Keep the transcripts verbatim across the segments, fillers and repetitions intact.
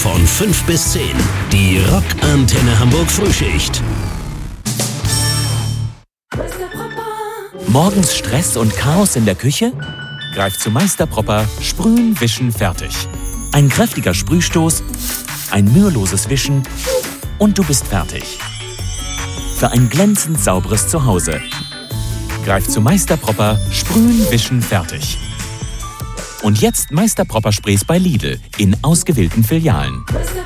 Von fünf bis zehn, die Rockantenne Hamburg Frühschicht. Morgens Stress und Chaos in der Küche? Greif zu Meister Propper, Sprühen, Wischen, fertig. Ein kräftiger Sprühstoß, ein müheloses Wischen und du bist fertig. Für ein glänzend sauberes Zuhause. Greif zu Meister Propper, Sprühen, Wischen, fertig. Und jetzt Meister Propper Sprays bei Lidl in ausgewählten Filialen.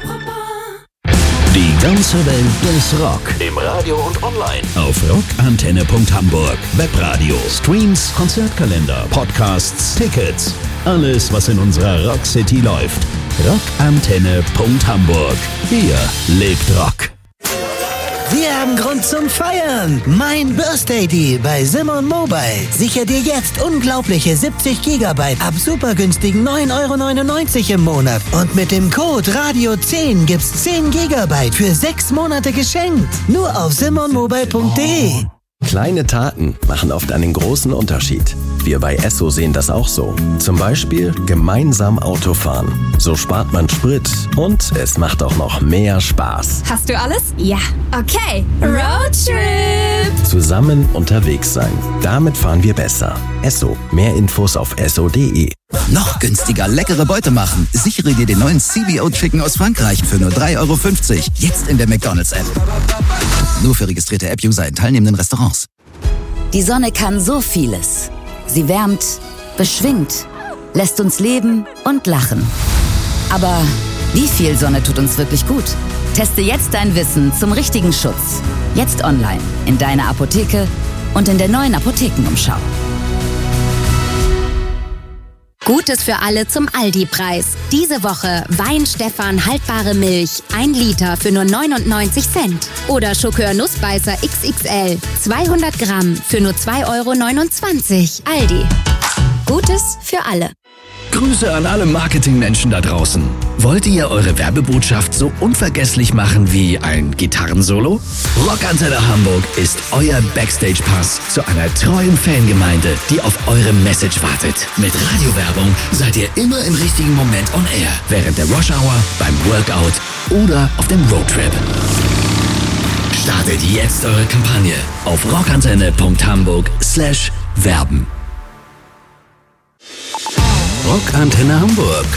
Die ganze Welt des Rock. Im Radio und online. Auf rockantenne punkt hamburg. Webradio, Streams, Konzertkalender, Podcasts, Tickets. Alles, was in unserer Rock City läuft. rockantenne punkt hamburg. Hier lebt Rock. Wir haben Grund zum Feiern. Mein Birthday Deal bei Simon Mobile. Sicher dir jetzt unglaubliche siebzig Gigabyte ab super günstigen neun Euro neunundneunzig im Monat. Und mit dem Code Radio zehn gibt's zehn Gigabyte für sechs Monate geschenkt. Nur auf simon mobile punkt de. Kleine Taten machen oft einen großen Unterschied. Wir bei Esso sehen das auch so. Zum Beispiel gemeinsam Auto fahren. So spart man Sprit und es macht auch noch mehr Spaß. Hast du alles? Ja. Okay. Roadtrip! Zusammen unterwegs sein. Damit fahren wir besser. Esso. Mehr Infos auf esso punkt de. Noch günstiger leckere Beute machen. Sichere dir den neuen C B O Chicken aus Frankreich für nur drei Euro fünfzig. Jetzt in der McDonald's-App. Nur für registrierte App-User in teilnehmenden Restaurants. Die Sonne kann so vieles. Sie wärmt, beschwingt, lässt uns leben und lachen. Aber wie viel Sonne tut uns wirklich gut? Teste jetzt dein Wissen zum richtigen Schutz. Jetzt online, in deiner Apotheke und in der neuen Apothekenumschau. Gutes für alle zum Aldi-Preis. Diese Woche Weinstefan haltbare Milch, ein Liter für nur neunundneunzig Cent. Oder Schokör Nussbeißer X X L, zweihundert Gramm für nur zwei Euro neunundzwanzig. Aldi. Gutes für alle. Grüße an alle Marketingmenschen da draußen. Wollt ihr eure Werbebotschaft so unvergesslich machen wie ein Gitarrensolo? Rockantenne Hamburg ist euer Backstage-Pass zu einer treuen Fangemeinde, die auf eure Message wartet. Mit Radiowerbung seid ihr immer im richtigen Moment on air. Während der Rush-Hour, beim Workout oder auf dem Roadtrip. Startet jetzt eure Kampagne auf rockantenne punkt hamburg slash werben. Rockantenne Hamburg.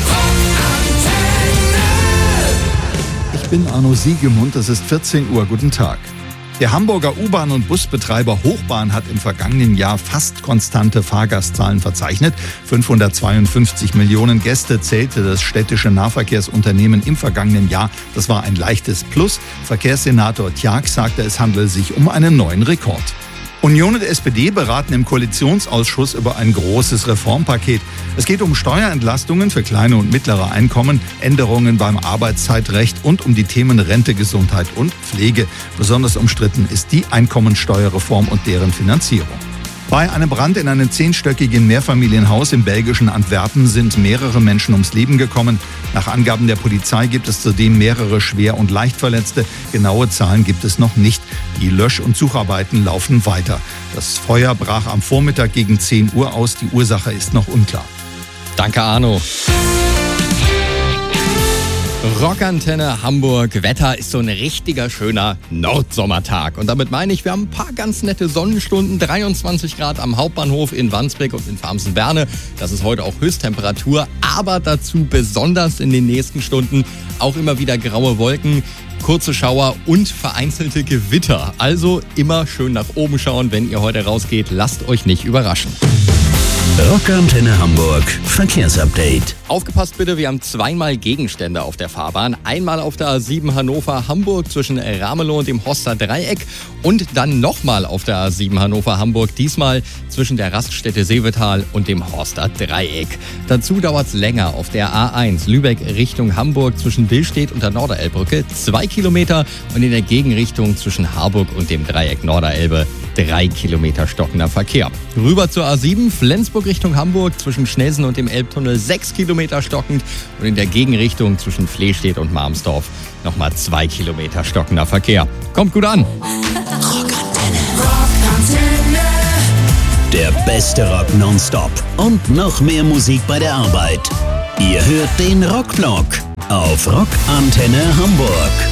Ich bin Arno Siegemund, es ist vierzehn Uhr. Guten Tag. Der Hamburger U-Bahn- und Busbetreiber Hochbahn hat im vergangenen Jahr fast konstante Fahrgastzahlen verzeichnet. fünfhundertzweiundfünfzig Millionen Gäste zählte das städtische Nahverkehrsunternehmen im vergangenen Jahr. Das war ein leichtes Plus. Verkehrssenator Tjag sagte, es handele sich um einen neuen Rekord. Union und S P D beraten im Koalitionsausschuss über ein großes Reformpaket. Es geht um Steuerentlastungen für kleine und mittlere Einkommen, Änderungen beim Arbeitszeitrecht und um die Themen Rente, Gesundheit und Pflege. Besonders umstritten ist die Einkommensteuerreform und deren Finanzierung. Bei einem Brand in einem zehnstöckigen Mehrfamilienhaus im belgischen Antwerpen sind mehrere Menschen ums Leben gekommen. Nach Angaben der Polizei gibt es zudem mehrere Schwer- und Leichtverletzte. Genaue Zahlen gibt es noch nicht. Die Lösch- und Sucharbeiten laufen weiter. Das Feuer brach am Vormittag gegen zehn Uhr aus. Die Ursache ist noch unklar. Danke, Arno. Rockantenne Hamburg. Wetter ist so ein richtiger schöner Nordsommertag. Und damit meine ich, wir haben ein paar ganz nette Sonnenstunden. dreiundzwanzig Grad am Hauptbahnhof in Wandsbek und in Farmsen-Berne. Das ist heute auch Höchsttemperatur. Aber dazu besonders in den nächsten Stunden auch immer wieder graue Wolken, kurze Schauer und vereinzelte Gewitter. Also immer schön nach oben schauen, wenn ihr heute rausgeht. Lasst euch nicht überraschen. Rockantenne Hamburg Verkehrsupdate. Aufgepasst bitte, wir haben zweimal Gegenstände auf der Fahrbahn. Einmal auf der A sieben Hannover-Hamburg zwischen Ramelow und dem Horster Dreieck und dann nochmal auf der A sieben Hannover-Hamburg, diesmal zwischen der Raststätte Seevetal und dem Horster Dreieck. Dazu dauert es länger auf der A eins Lübeck Richtung Hamburg zwischen Billstedt und der Norderelbbrücke, zwei Kilometer und in der Gegenrichtung zwischen Harburg und dem Dreieck Norderelbe drei Kilometer stockender Verkehr. Rüber zur A sieben Flensburg Richtung Hamburg zwischen Schnelsen und dem Elbtunnel sechs Kilometer stockend und in der Gegenrichtung zwischen Flehstedt und Marmsdorf nochmal zwei Kilometer stockender Verkehr. Kommt gut an! Rockantenne. Rockantenne. Der beste Rock nonstop und noch mehr Musik bei der Arbeit. Ihr hört den Rockblock. auf Rock Antenne Hamburg.